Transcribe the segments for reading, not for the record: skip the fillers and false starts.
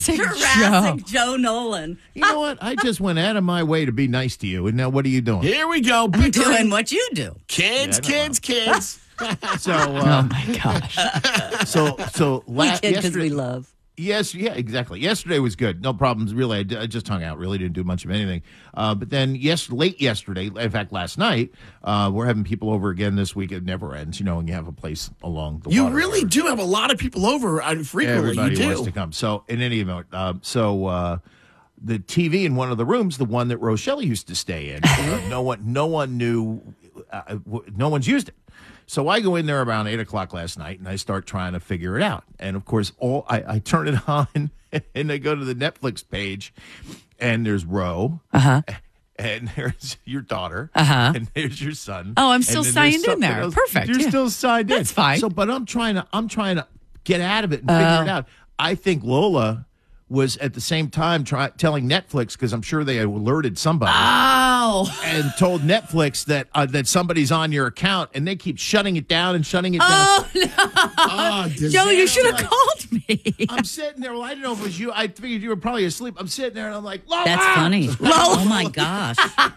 Jurassic Joe Nolan. You know what? I just went out of my way to be nice to you, and now what are you doing? Here we go. I'm doing what you do. Kids. So, Oh my gosh. so We kid because we love. Yes, yeah, exactly. Yesterday was good. No problems, really. I just hung out. Really didn't do much of anything. But then late yesterday, in fact, last night, we're having people over again this week. It never ends, when you have a place along the water. You really do have a lot of people over frequently. Everybody you do. wants to come. So, in any event, the TV in one of the rooms, the one that Rochelle used to stay in, no one knew, no one's used it. So I go in there around 8 o'clock last night, and I start trying to figure it out. And, of course, I turn it on, and I go to the Netflix page, and there's Ro, and there's your daughter, and there's your son. Oh, I'm still signed in there. Else. Perfect. You're still signed in. That's fine. So, but I'm trying to get out of it and figure it out. I think Lola was at the same time telling Netflix, because I'm sure they alerted somebody. Oh. And told Netflix that somebody's on your account, and they keep shutting it down and shutting it down. Oh, no. Joe, you should have called me. I'm sitting there. Well, I didn't know if it was you. I figured you were probably asleep. I'm sitting there, and I'm like, Lola! That's funny. Oh, my gosh.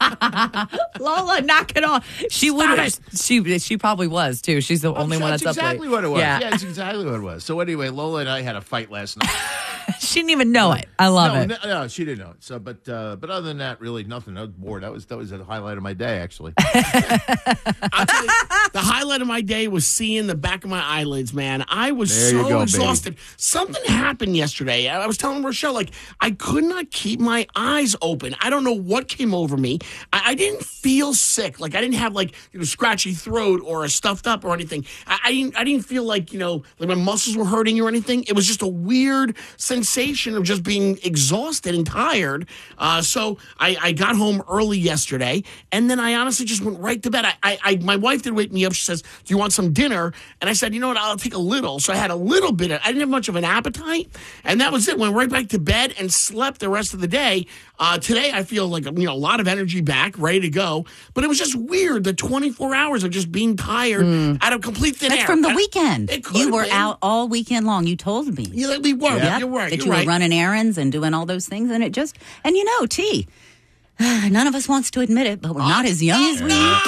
Lola, knock it off. She would have. She probably was, too. She's the only one that's up late. That's exactly what it was. Yeah. That's exactly what it was. So anyway, Lola and I had a fight last night. She didn't even know it. I love it. No, she didn't know it. So, but other than that, really nothing. I was bored. That was the highlight of my day, actually. I'll tell you, the highlight of my day was seeing the back of my eyelids, man. I was so exhausted. Baby. Something happened yesterday. I was telling Rochelle, I could not keep my eyes open. I don't know what came over me. I didn't feel sick. I didn't have scratchy throat or a stuffed up or anything. I didn't feel like my muscles were hurting or anything. It was just a weird sensation of just being exhausted and tired. So I got home early yesterday, and then I honestly just went right to bed. My wife did wake me up. She says, "Do you want some dinner?" And I said, "You know what? I'll take a little." So I had a little bit. I didn't have much of an appetite, and that was it. Went right back to bed and slept the rest of the day. Today I feel like a lot of energy back, ready to go. But it was just weird. The 24 hours of just being tired out of complete thin air. That's from the weekend. You were been out all weekend long. You told me. Yeah, we were. Yep. You're right. That you were running errands and doing all those things, and it just T. None of us wants to admit it, but we're not as young as we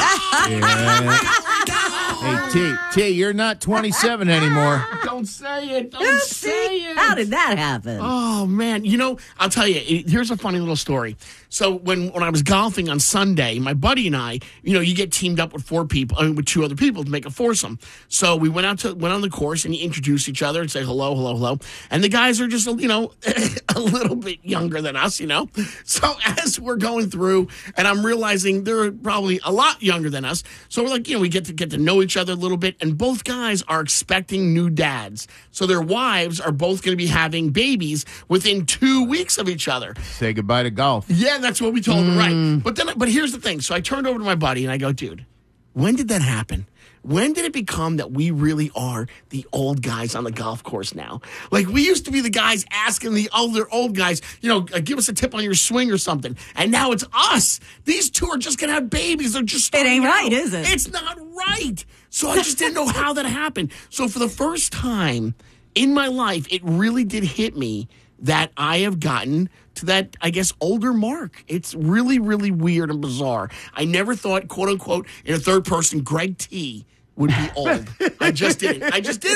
Hey, T, you're not 27 anymore. Don't say it. Don't say it. How did that happen? Oh, man. I'll tell you, here's a funny little story. So when I was golfing on Sunday, my buddy and I, you get teamed up with with two other people to make a foursome. So we went on the course and you introduce each other and say hello, hello, hello. And the guys are just, a little bit younger than us, So as we're going through, and I'm realizing they're probably a lot younger than us. So we're we get to know each other a little bit. And both guys are expecting new dads. So their wives are both going to be having babies within 2 weeks of each other. Say goodbye to golf. Yeah, that's what we told him, right? But here's the thing. So I turned over to my buddy and I go, "Dude, when did that happen? When did it become that we really are the old guys on the golf course now? We used to be the guys asking the old guys, give us a tip on your swing or something. And now it's us. These two are just going to have babies. They're just It ain't right, out. is it? It's not right. So I just didn't know how that happened. So for the first time in my life, it really did hit me that I have gotten to that, I guess, older mark. It's really, really weird and bizarre. I never thought, quote unquote, in a third person, Greg T would be old. I just didn't.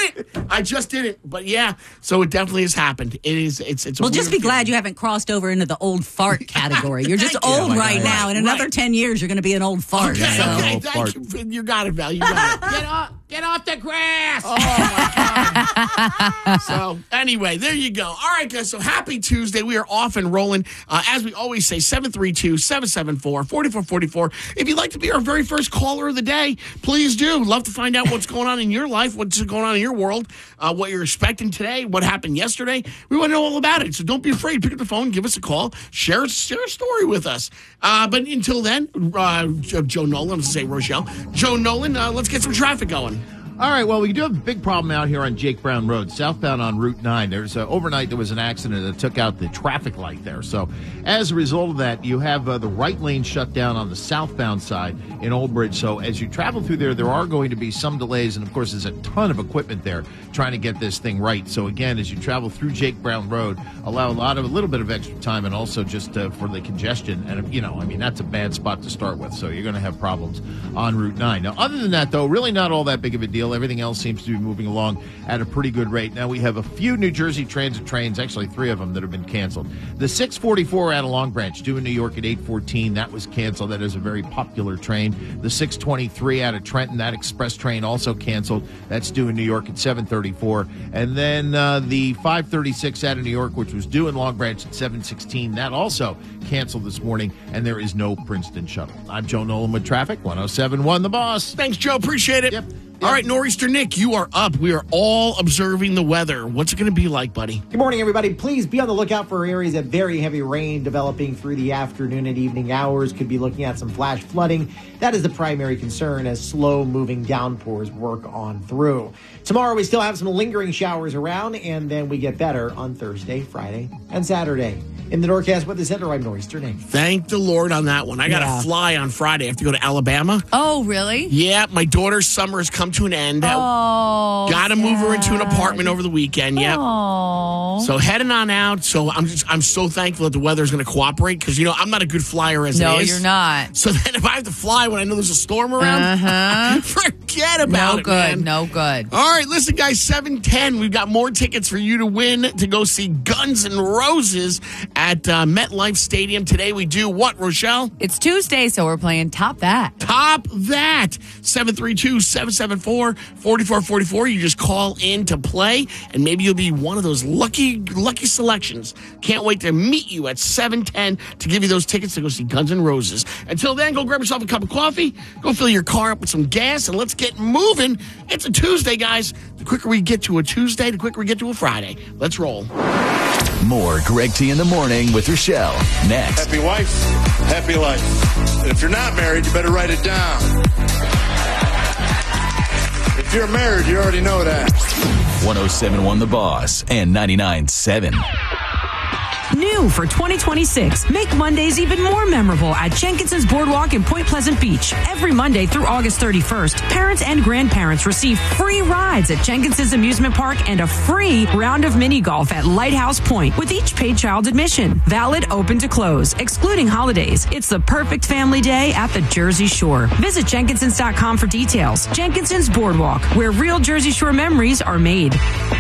But yeah, so it definitely has happened. It's well, just be glad you haven't crossed over into the old fart category. You're just old right now. In another 10 years, you're going to be an old fart. Okay, thank you. You got it, Val. You got it. Get off the grass. Oh, my God. So, anyway, there you go. All right, guys. So, happy Tuesday. We are off and rolling. As we always say, 732-774-4444. If you'd like to be our very first caller of the day, please do. Love to find out what's going on in your life, what's going on in your world, what you're expecting today, what happened yesterday. We want to know all about it. So, don't be afraid. Pick up the phone, give us a call, share a story with us. But until then, Joe Nolan, let's say Rochelle. Joe Nolan, let's get some traffic going. All right, well, we do have a big problem out here on Jake Brown Road, southbound on Route 9. There's overnight there was an accident that took out the traffic light there. So as a result of that, you have the right lane shut down on the southbound side in Old Bridge. So as you travel through there are going to be some delays. And, of course, there's a ton of equipment there trying to get this thing right. So, again, as you travel through Jake Brown Road, allow a little bit of extra time and also just for the congestion. And, that's a bad spot to start with. So you're going to have problems on Route 9. Now, other than that, though, really not all that big of a deal. Everything else seems to be moving along at a pretty good rate. Now, we have a few New Jersey Transit trains, actually 3 of them, that have been canceled. The 644 out of Long Branch, due in New York at 8:14, that was canceled. That is a very popular train. The 623 out of Trenton, that express train also canceled. That's due in New York at 7:34. And then the 536 out of New York, which was due in Long Branch at 7:16, that also canceled this morning, and there is no Princeton shuttle. I'm Joe Nolan with Traffic, 107.1 The Boss. Thanks, Joe. Appreciate it. Yep. All right, Nor'easter Nick, you are up. We are all observing the weather. What's it going to be like, buddy? Good morning, everybody. Please be on the lookout for areas of very heavy rain developing through the afternoon and evening hours. Could be looking at some flash flooding. That is the primary concern as slow-moving downpours work on through. Tomorrow, we still have some lingering showers around, and then we get better on Thursday, Friday, and Saturday. In the Norcast Weather Center, I'm Nor'easter Nick. Thank the Lord on that one. I got to fly on Friday. I have to go to Alabama. Oh, really? Yeah, my daughter's summer has come to an end. Oh, got to move her into an apartment over the weekend. Yep. Oh. So heading on out. So I'm so thankful that the weather's going to cooperate because I'm not a good flyer as it is. No, you're not. So then if I have to fly when I know there's a storm around, forget about it, man. No good. All right, listen, guys, 7:10. We've got more tickets for you to win to go see Guns N' Roses at MetLife Stadium. Today we do what, Rochelle? It's Tuesday, so we're playing Top That. Top That. 732-774-4444. You just call in to play, and maybe you'll be one of those lucky selections. Can't wait to meet you at 7:10 to give you those tickets to go see Guns N' Roses. Until then, go grab yourself a cup of coffee, go fill your car up with some gas, and let's get moving. It's a Tuesday, guys. The quicker we get to a Tuesday, the quicker we get to a Friday. Let's roll. More Greg T in the Morning with Rochelle. Next. Happy wife, happy life. And if you're not married, you better write it down. If you're married, you already know that. 107.1 The Boss and 99.7. New for 2026. Make Mondays even more memorable at Jenkinson's Boardwalk in Point Pleasant Beach. Every Monday through August 31st, parents and grandparents receive free rides at Jenkinson's Amusement Park and a free round of mini golf at Lighthouse Point with each paid child admission. Valid open to close, excluding holidays. It's the perfect family day at the Jersey Shore. Visit Jenkinsons.com for details. Jenkinson's Boardwalk, where real Jersey Shore memories are made.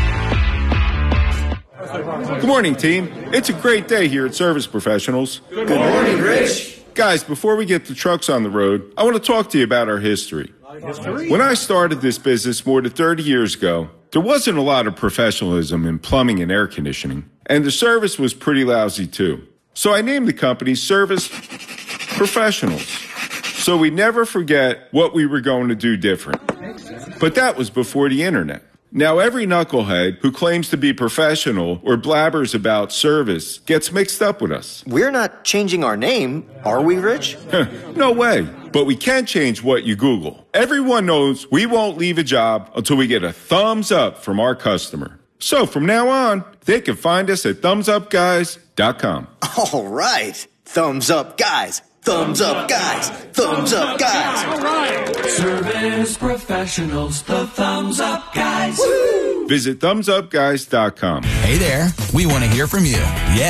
Good morning, team. It's a great day here at Service Professionals. Good morning, Rich. Guys, before we get the trucks on the road, I want to talk to you about our history. When I started this business more than 30 years ago, there wasn't a lot of professionalism in plumbing and air conditioning, and the service was pretty lousy too. So I named the company Service Professionals, so we never forget what we were going to do different. But that was before the internet. Now every knucklehead who claims to be professional or blabbers about service gets mixed up with us. We're not changing our name, are we, Rich? No way. But we can change what you Google. Everyone knows we won't leave a job until we get a thumbs up from our customer. So from now on, they can find us at thumbsupguys.com. All right. Thumbs up, guys. Thumbs up, guys. Thumbs up, guys. All right. Service Professionals, the Thumbs Up Guys. Visit thumbsupguys.com. Hey there. We want to hear from you. Yeah.